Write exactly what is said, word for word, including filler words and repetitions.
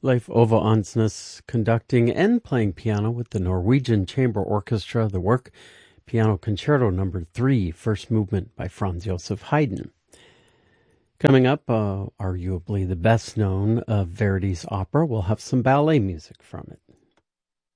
Leif Ove Ansnes conducting and playing piano with the Norwegian Chamber Orchestra, the work Piano Concerto Number three, First Movement by Franz Joseph Haydn. Coming up, uh, arguably the best known of Verdi's opera, we'll have some ballet music from it.